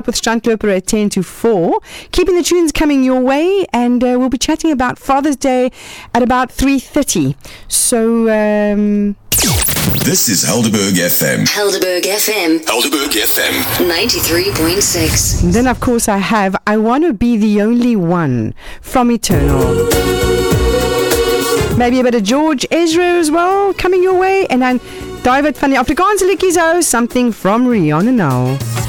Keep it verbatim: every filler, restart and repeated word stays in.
with Strandloper at ten to four. Keeping the tunes coming your way, and uh, we'll be chatting about Father's Day at about three thirty. So, um... This is Helderberg F M. Helderberg F M. Helderberg F M. ninety-three point six. Then, of course, I have I Want to Be the Only One from Eternal. Maybe a bit of George Ezra as well coming your way. And then David van die Afrikaanse liedjies hou, something from Rihanna now.